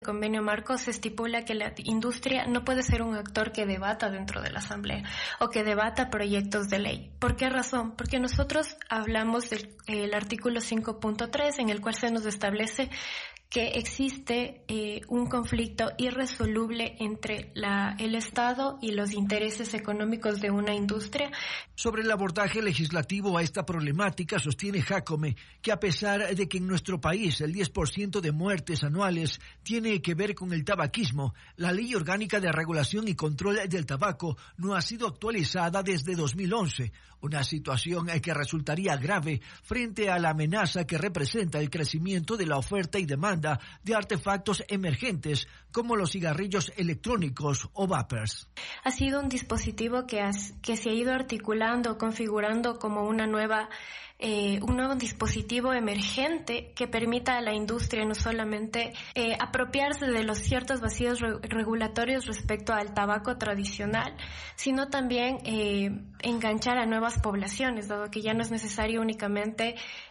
convenio marco se estipula que la industria no puede ser un actor que debata dentro de la asamblea o que debata proyectos de ley. ¿Por qué razón? Porque nosotros hablamos del artículo 5.3 en el cual se nos establece que existe un conflicto irresoluble entre el Estado y los intereses económicos de una industria. Sobre el abordaje legislativo a esta problemática, sostiene Jácome que a pesar de que en nuestro país el 10% de muertes anuales tiene que ver con el tabaquismo, la Ley Orgánica de Regulación y Control del Tabaco no ha sido actualizada desde 2011, una situación que resultaría grave frente a la amenaza que representa el crecimiento de la oferta y demanda de artefactos emergentes como los cigarrillos electrónicos o vapers. Ha sido un dispositivo que se ha ido articulando, configurando como un nuevo dispositivo emergente que permita a la industria no solamente apropiarse de los ciertos vacíos regulatorios respecto al tabaco tradicional, sino también enganchar a nuevas poblaciones, dado que ya no es necesario únicamente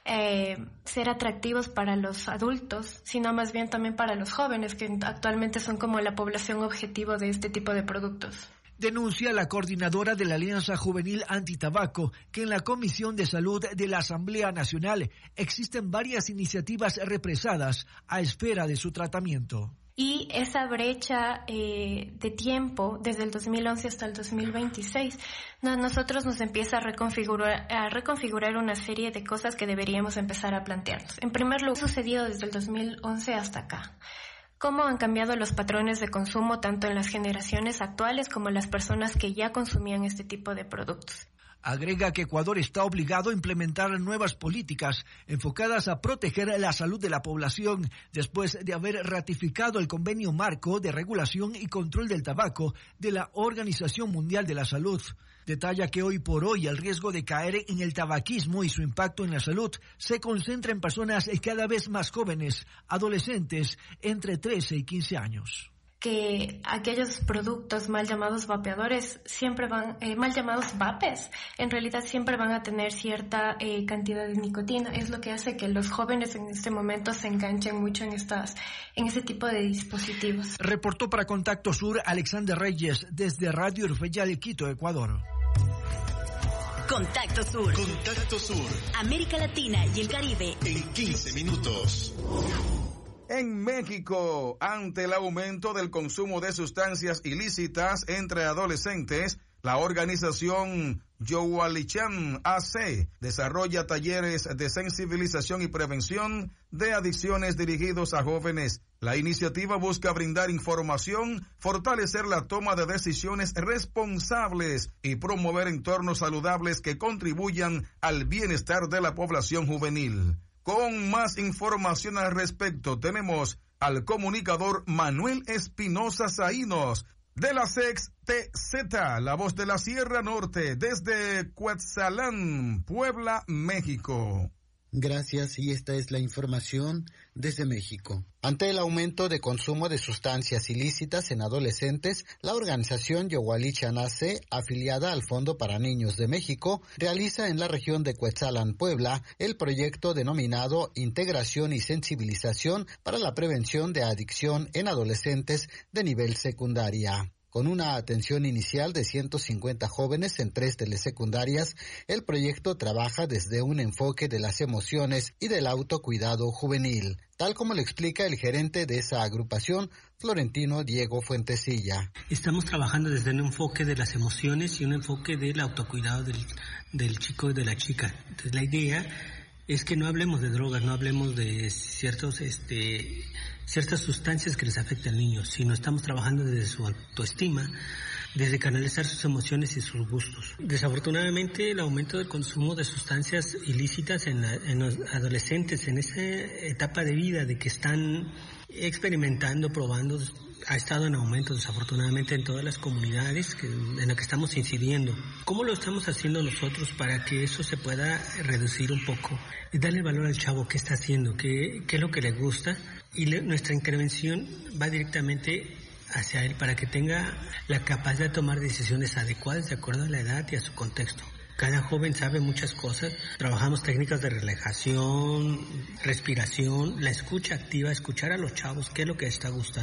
ser atractivos para los adultos, sino más bien también para los jóvenes, que actualmente son como la población objetivo de este tipo de productos. Denuncia la coordinadora de la Alianza Juvenil Antitabaco que en la Comisión de Salud de la Asamblea Nacional existen varias iniciativas represadas a espera de su tratamiento. Y esa brecha de tiempo, desde el 2011 hasta el 2026, nosotros nos empieza a reconfigurar una serie de cosas que deberíamos empezar a plantearnos. En primer lugar, ha sucedido desde el 2011 hasta acá. ¿Cómo han cambiado los patrones de consumo tanto en las generaciones actuales como en las personas que ya consumían este tipo de productos? Agrega que Ecuador está obligado a implementar nuevas políticas enfocadas a proteger la salud de la población después de haber ratificado el convenio marco de regulación y control del tabaco de la Organización Mundial de la Salud. Detalla que hoy por hoy el riesgo de caer en el tabaquismo y su impacto en la salud se concentra en personas cada vez más jóvenes, adolescentes entre 13 y 15 años. Que aquellos productos mal llamados vapeadores mal llamados vapes, en realidad siempre van a tener cierta cantidad de nicotina. Es lo que hace que los jóvenes en este momento se enganchen mucho en ese tipo de dispositivos. Reportó para Contacto Sur Alexander Reyes desde Radio Urfeyal de Quito, Ecuador. Contacto Sur. Contacto Sur. América Latina y el Caribe. En 15 minutos. En México, ante el aumento del consumo de sustancias ilícitas entre adolescentes, la organización Yowalichan AC desarrolla talleres de sensibilización y prevención de adicciones dirigidos a jóvenes. La iniciativa busca brindar información, fortalecer la toma de decisiones responsables y promover entornos saludables que contribuyan al bienestar de la población juvenil. Con más información al respecto, tenemos al comunicador Manuel Espinosa Zaínos, de la SEX-TZ, la voz de la Sierra Norte, desde Cuetzalán, Puebla, México. Gracias, y esta es la información desde México. Ante el aumento de consumo de sustancias ilícitas en adolescentes, la organización Yowalichan AC, afiliada al Fondo para Niños de México, realiza en la región de Cuetzalán, Puebla, el proyecto denominado Integración y Sensibilización para la Prevención de Adicción en Adolescentes de Nivel Secundaria. Con una atención inicial de 150 jóvenes en 3 telesecundarias, el proyecto trabaja desde un enfoque de las emociones y del autocuidado juvenil, tal como lo explica el gerente de esa agrupación, Florentino Diego Fuentesilla. Estamos trabajando desde un enfoque de las emociones y un enfoque del autocuidado del chico y de la chica. Entonces la idea es que no hablemos de drogas, no hablemos de ciertas sustancias que les afectan al niño, sino estamos trabajando desde su autoestima, desde canalizar sus emociones y sus gustos. Desafortunadamente, el aumento del consumo de sustancias ilícitas en los adolescentes, en esa etapa de vida de que están experimentando, probando, ha estado en aumento desafortunadamente en todas las comunidades en las que estamos incidiendo. ¿Cómo lo estamos haciendo nosotros para que eso se pueda reducir un poco? Y darle valor al chavo, qué está haciendo, qué es lo que le gusta, y nuestra intervención va directamente hacia él para que tenga la capacidad de tomar decisiones adecuadas de acuerdo a la edad y a su contexto. Cada joven sabe muchas cosas. Trabajamos técnicas de relajación, respiración, la escucha activa, escuchar a los chavos, qué es lo que les está gustando.